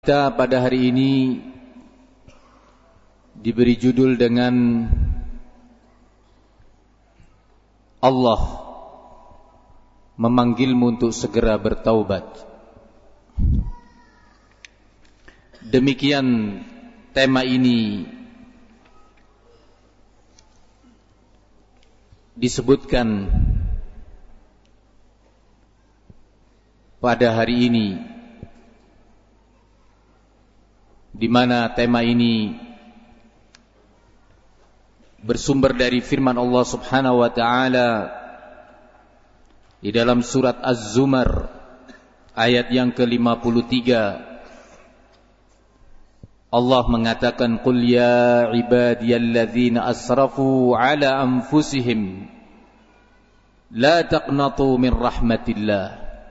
Kita pada hari ini diberi judul dengan Allah memanggilmu untuk segera bertaubat. Demikian tema ini disebutkan pada hari ini, di mana tema ini bersumber dari firman Allah Subhanahu wa taala di dalam surat Az-Zumar ayat yang ke-53. Allah mengatakan, "Qul ya ibadiyalladzina asrafu ala anfusihim la taqnatu min rahmatillah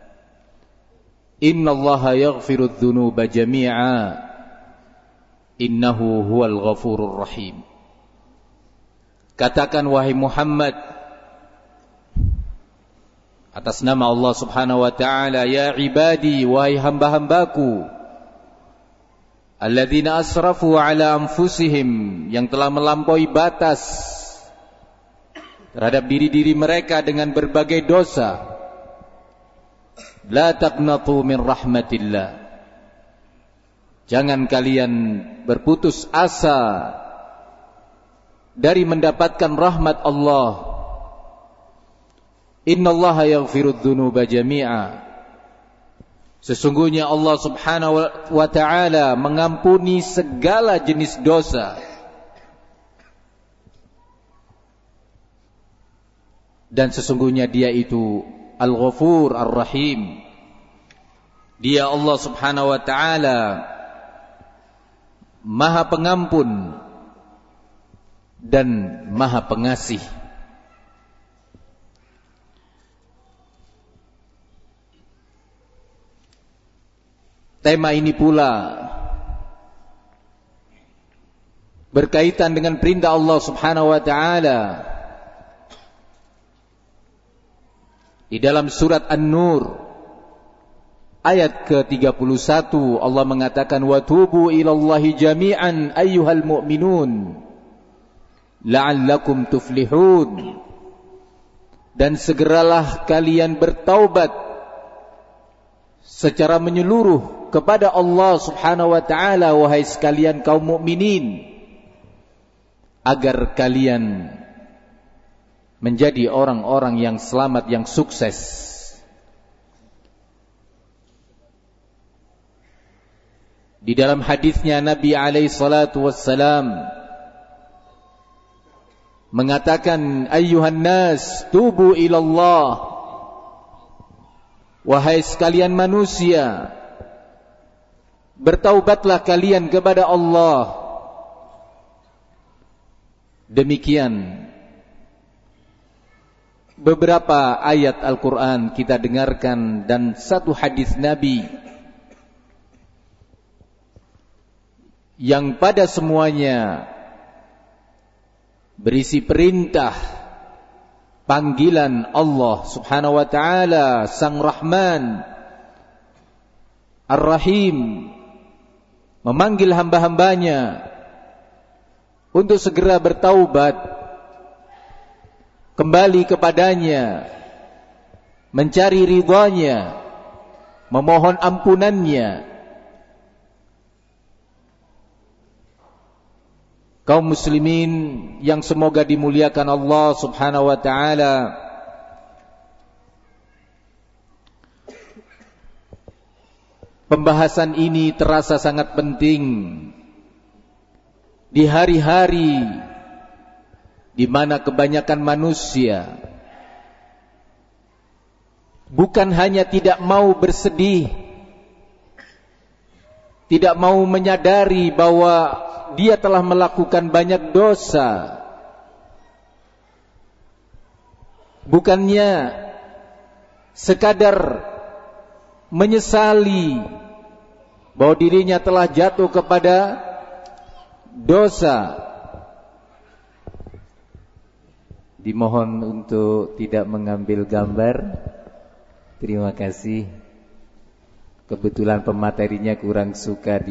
innallaha yaghfirudz dzunuba jami'a innahu huwal ghafurur rahim." Katakan wahai Muhammad atas nama Allah Subhanahu wa taala, ya ibadi, wahai hamba-hambaku, alladzina asrafu ala anfusihim, yang telah melampaui batas terhadap diri-diri mereka dengan berbagai dosa, la taqnatu min rahmatillah, jangan kalian berputus asa dari mendapatkan rahmat Allah. Innallaha yaghfirudz dzunuba jami'a, sesungguhnya Allah Subhanahu wa ta'ala mengampuni segala jenis dosa, dan sesungguhnya Dia itu Al-Ghafur Ar-Rahim. Dia Allah Subhanahu wa ta'ala Maha Pengampun dan Maha Pengasih. Tema ini pula berkaitan dengan perintah Allah Subhanahu wa taala di dalam surat An-Nur ayat ke-31. Allah mengatakan, "Wa tubu ilallahi jami'an ayyuhal mu'minun la'allakum tuflihun." Dan segeralah kalian bertaubat secara menyeluruh kepada Allah Subhanahu wa taala, wahai sekalian kaum mukminin, agar kalian menjadi orang-orang yang selamat, yang sukses. Di dalam hadisnya Nabi alaihi salatu wassalam mengatakan, ayyuhan nas tubu ilallah, wahai sekalian manusia, bertaubatlah kalian kepada Allah. Demikian beberapa ayat Al-Quran kita dengarkan dan satu hadis Nabi yang pada semuanya berisi perintah, panggilan Allah Subhanahu wa ta'ala, Sang Rahman Ar-Rahim, memanggil hamba-hambanya untuk segera bertaubat, kembali kepadanya, mencari ridhanya, memohon ampunannya. Kaum muslimin yang semoga dimuliakan Allah Subhanahu wa ta'ala, pembahasan ini terasa sangat penting di hari-hari di mana kebanyakan manusia bukan hanya tidak mau bersedih, tidak mau menyadari bahwa dia telah melakukan banyak dosa, bukannya sekadar menyesali bahwa dirinya telah jatuh kepada dosa. Dimohon untuk tidak mengambil gambar. Terima kasih. Kebetulan pematerinya kurang suka